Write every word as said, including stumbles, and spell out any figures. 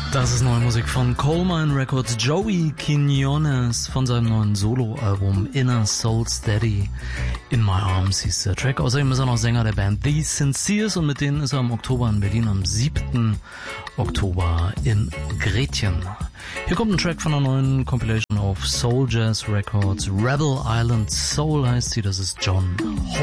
Das ist neue Musik von Colemine Records. Joey Quiñones von seinem neuen Soloalbum Inner Soul Steady. In My Arms hieß der Track. Außerdem ist er noch Sänger der Band The Sinceres und mit denen ist er im Oktober in Berlin, am siebten Oktober in Gretchen. Hier kommt ein Track von einer neuen Compilation auf Soul Jazz Records. Rebel Island Soul heißt sie, das ist John